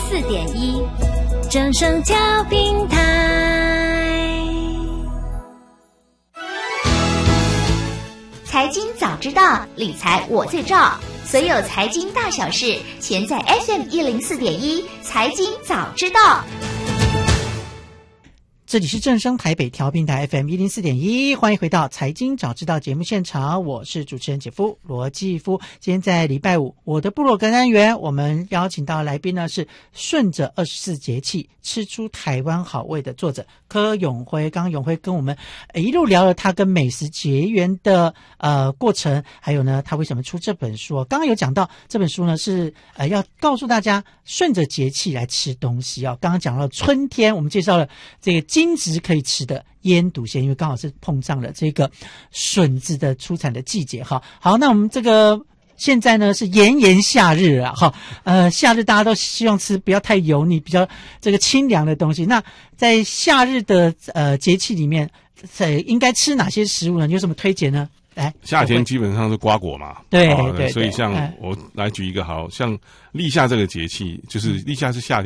104.1正声调频台。 财经早知道，理财我最照。所有财经大小事，全在 FM104.1财经早知道。 这里是正声台北调频台 FM104.1，欢迎回到财经早知道节目现场，我是主持人姐夫罗继夫。今天在礼拜五，我的部落格单元，我们邀请到来宾呢是顺着24节气吃出台湾好味的作者柯永辉。刚刚永辉跟我们一路聊了他跟美食结缘的过程，还有呢他为什么出这本书。刚刚有讲到这本书呢是要告诉大家顺着节气来吃东西哦。刚刚讲到春天，我们介绍了这个金质可以吃的腌笃鲜，因为刚好是碰上了这个笋子的出产的季节哈。好，那我们这个现在呢是炎夏日啊哈，夏日大家都希望吃不要太油腻，比较这个清凉的东西。那在夏日的节气里面，应该吃哪些食物呢？你有什么推荐呢？来， 夏天基本上是瓜果嘛， 对对， 所以像我来举一个，好像立夏这个节气，就是立夏是夏天。